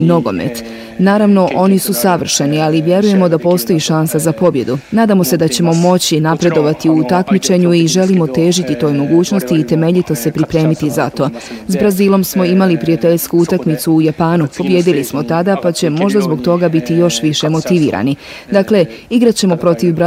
nogomet. Naravno, oni su savršeni, ali vjerujemo da postoji šansa za pobjedu. Nadamo se da ćemo moći napredovati u takmičenju i želimo težiti toj mogućnosti i temeljito se pripremiti za to. S Brazilom smo imali prijateljsku utakmicu u Japanu, pobjedili smo tada, pa će možda zbog toga biti još više motivirani. Dakle, igrat ćemo protiv